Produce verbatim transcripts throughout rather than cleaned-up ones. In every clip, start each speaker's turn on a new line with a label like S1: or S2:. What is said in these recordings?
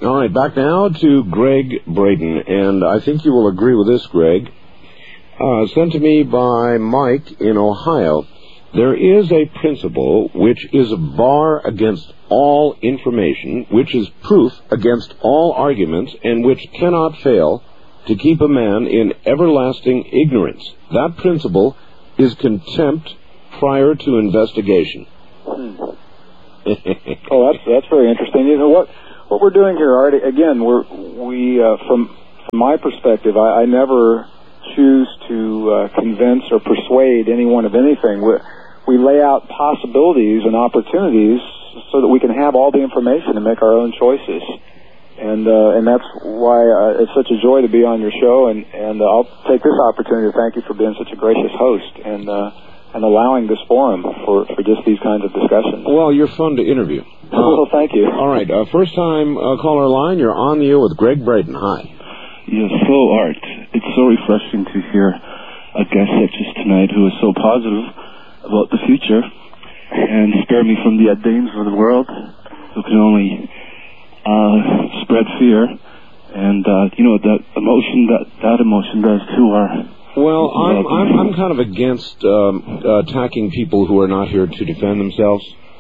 S1: All right, back now to Greg Braden, and I think you will agree with this, Greg. Uh, sent to me by Mike in Ohio. There is a principle which is a bar against all information, which is proof against all arguments, and which cannot fail to keep a man in everlasting ignorance. That principle is contempt prior to investigation.
S2: Hmm. Oh, that's that's very interesting. You know what? What we're doing here, Art, again, we're, we, uh, from, from my perspective, I, I never choose to uh, convince or persuade anyone of anything. We, we lay out possibilities and opportunities so that we can have all the information and make our own choices. And uh, and that's why uh, it's such a joy to be on your show, and, and uh, I'll take this opportunity to thank you for being such a gracious host and uh, and allowing this forum for, for just these kinds of discussions.
S1: Well, you're fun to interview.
S2: Uh, well, thank you.
S1: All right, uh, first time uh, caller line, you're on the air with Greg Braden. Hi.
S3: Yes, so Art, it's so refreshing to hear a guest such as tonight who is so positive about the future and spare me from the Danes of the world who can only uh, spread fear. And, uh, you know, that emotion, that, that emotion does to our...
S1: Well, I'm, I'm, I'm kind of against um, attacking people who are not here to defend themselves.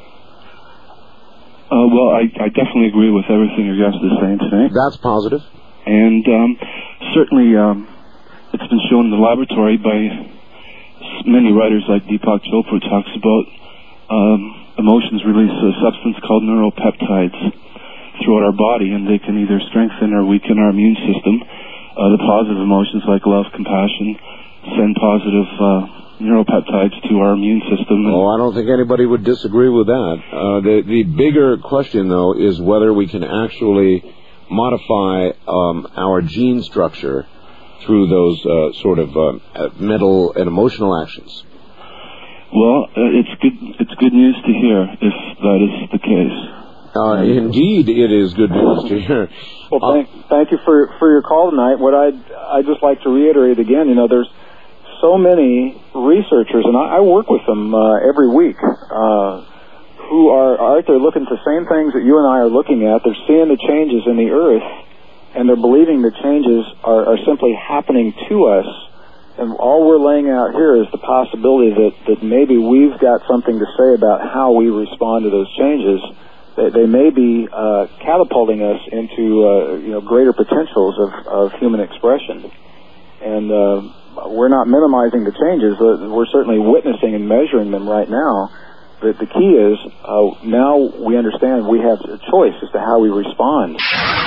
S3: Uh, well, I, I definitely agree with everything your guest is saying tonight.
S1: That's positive.
S3: And um, certainly um, it's been shown in the laboratory by many writers like Deepak Chopra talks about um, emotions release a substance called neuropeptides throughout our body, and they can either strengthen or weaken our immune system. Uh, the positive emotions like love, compassion, send positive uh, neuropeptides to our immune system.
S1: Oh, I don't think anybody would disagree with that. Uh, the, the bigger question, though, is whether we can actually modify um, our gene structure through those uh, sort of uh, mental and emotional actions.
S3: Well, uh, it's good. It's good news to hear if that is the case.
S1: Uh, indeed, it is good news to hear.
S2: Well, thank, thank you for for your call tonight. What I'd I'd just like to reiterate again, you know, there's so many researchers, and I, I work with them uh, every week, uh, who are, are out there looking at the same things that you and I are looking at. They're seeing the changes in the Earth, and they're believing the changes are, are simply happening to us. And all we're laying out here is the possibility that, that maybe we've got something to say about how we respond to those changes. They, they may be uh, catapulting us into uh, you know greater potentials of, of human expression. And uh, we're not minimizing the changes. Uh, we're certainly witnessing and measuring them right now. But the key is uh, now we understand we have a choice as to how we respond.